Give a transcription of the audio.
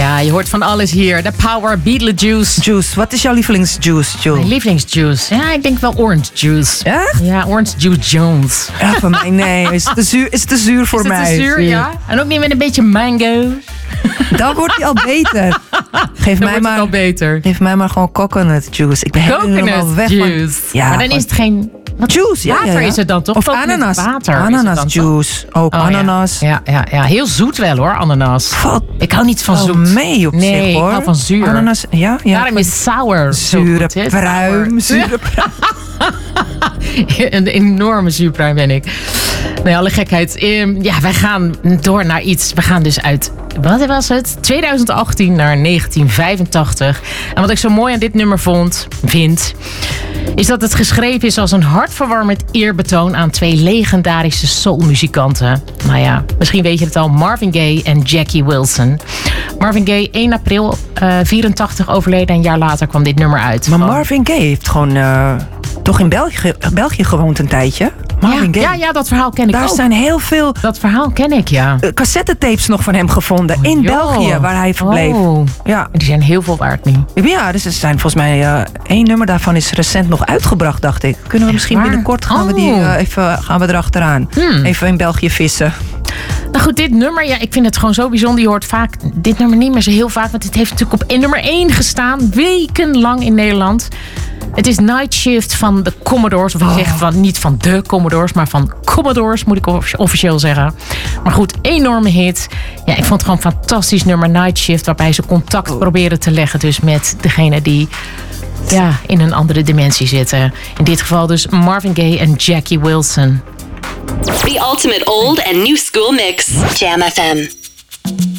Ja, je hoort van alles hier. The Power, Beetlejuice. Juice, wat is jouw lievelingsjuice, Joe? Mijn lievelingsjuice? Ja, ik denk wel orange juice. Echt? Ja, orange juice Jones. Ja, voor mij nee. Is te zuur voor mij. Is het te zuur, ja? En ook niet met een beetje mango? Dan wordt hij al beter. Geef mij maar gewoon coconut juice. Ik ben helemaal weg juice. van... Ja, maar dan is het geen... Juice, ja. Water is het dan toch? Of ananas. Water Ananas juice. Ook ananas. Ja. Heel zoet wel hoor, ananas. Ik hou niet van zoet. Mee op zich hoor. Ik hou van zuur. Ananas, ja. Daarom is sour. Zure pruim. Een enorme zuurpruim ben ik. Nee, alle gekheid. Wij gaan door naar iets. We gaan dus uit, wat was het? 2018 naar 1985. En wat ik zo mooi aan dit nummer vind... is dat het geschreven is als een hartverwarmend eerbetoon aan twee legendarische soulmuzikanten. Nou ja, misschien weet je het al, Marvin Gaye en Jackie Wilson. Marvin Gaye 1 april 84 overleden, een jaar later kwam dit nummer uit. Maar Marvin Gaye heeft gewoon toch in België gewoond een tijdje. Marvin Gaye. Ja, dat verhaal ken ik ook. Daar zijn heel veel... Dat verhaal ken ik, ja. Cassettetapes nog van hem gevonden in België, waar hij verbleef. Ja. Die zijn heel veel waard nu. Ja, dus er zijn volgens mij 1 nummer daarvan is recent nog uitgebracht, dacht ik. Kunnen we misschien binnenkort gaan we erachteraan. Even in België vissen. Nou goed, dit nummer, ja, ik vind het gewoon zo bijzonder. Je hoort vaak dit nummer niet meer zo heel vaak, want het heeft natuurlijk op nummer 1 gestaan, wekenlang in Nederland. Het is Night Shift van de Commodores. Of ik zeg niet van de Commodores, maar van Commodores, moet ik officieel zeggen. Maar goed, enorme hit. Ja, ik vond het gewoon een fantastisch nummer, Night Shift, waarbij ze contact proberen te leggen dus met degene die in een andere dimensie zitten. In dit geval dus Marvin Gaye en Jackie Wilson. The ultimate old and new school mix. Jam FM.